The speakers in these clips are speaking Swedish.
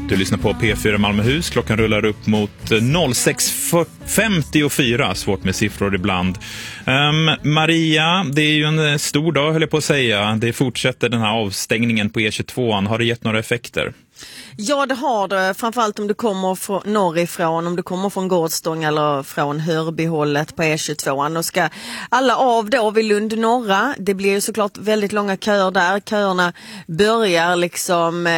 Du lyssnar på P4 Malmöhus. Klockan rullar upp mot 06:54. Svårt med siffror ibland. Maria, det är ju en stor dag höll jag på att säga. Det fortsätter den här avstängningen på E22. Har det gett några effekter? Ja, det har det. Framförallt om du kommer norrifrån, om du kommer från Gårdstång eller från Hörbyhållet på E22. Och ska alla av då vid Lund norra. Det blir ju såklart väldigt långa köer där. Köerna börjar liksom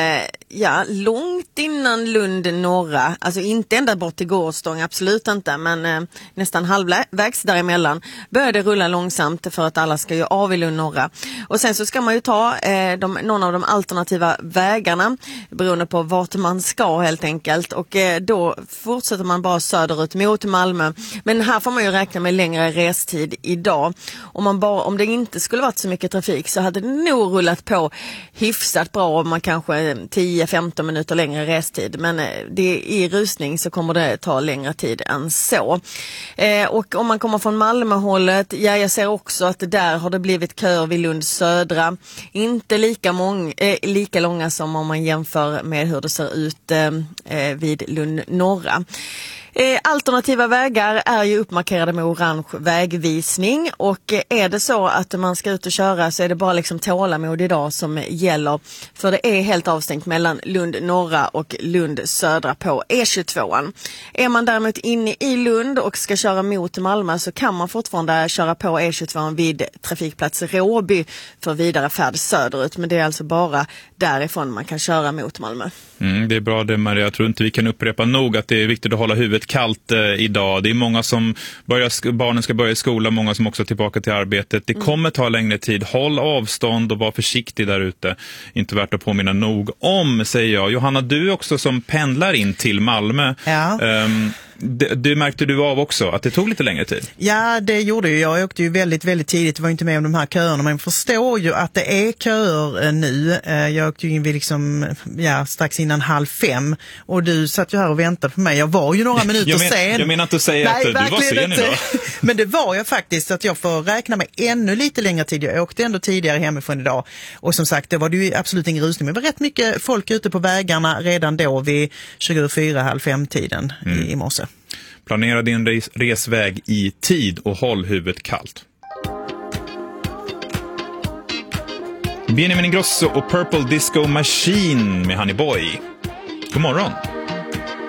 långt innan Lund norra. Alltså inte ända bort till Gårdstång, absolut inte. Men nästan halvvägs däremellan börjar det rulla långsamt för att alla ska ju av i Lund norra. Och sen så ska man ju ta någon av de alternativa vägarna beroende på vart man ska helt enkelt. Och då fortsätter man bara söderut mot Malmö. Men här får man ju räkna med längre restid idag. Om det inte skulle varit så mycket trafik så hade det nog rullat på hyfsat bra om man kanske 10-15 minuter längre restid. Men i rusning så kommer det ta längre tid än så. Och om man kommer från Malmöhållet, jag ser också att där har det blivit köer vid Lund södra. Inte lika långa som om man jämför med hur det ser ut vid Lund norra. Alternativa vägar är ju uppmarkerade med orange vägvisning och är det så att man ska ut och köra så är det bara liksom tålamod idag som gäller, för det är helt avstängt mellan Lund norra och Lund södra på E22. Är man däremot inne i Lund och ska köra mot Malmö så kan man fortfarande köra på E22 vid trafikplats Råby för vidare färd söderut, men det är alltså bara därifrån man kan köra mot Malmö. Det är bra det, Maria. Jag tror inte vi kan upprepa nog att det är viktigt att hålla huvudet kallt idag. Det är många som barnen ska börja i skolan, många som också är tillbaka till arbetet. Det kommer ta längre tid. Håll avstånd och var försiktig där ute. Inte värt att påminna nog om, säger jag. Johanna, du också som pendlar in till Malmö. Ja. Det märkte du av också, att det tog lite längre tid? Ja, det gjorde ju. Jag åkte ju väldigt, väldigt tidigt. Jag var inte med om de här köerna. Men förstår ju att det är köer nu. Jag åkte ju in vid strax innan 4:30. Och du satt ju här och väntade på mig. Jag var ju några minuter sen. Jag menar inte att säga att du var sen idag. Men det var jag faktiskt, att jag får räkna med ännu lite längre tid. Jag åkte ändå tidigare hemifrån idag. Och som sagt, det var ju absolut ingen rusning. Men det var rätt mycket folk ute på vägarna redan då vid 24:30-5-tiden i morse. Planera din resväg i tid och håll huvudet kallt. Benjamin Ingrosso och Purple Disco Machine med Honey Boy. God morgon!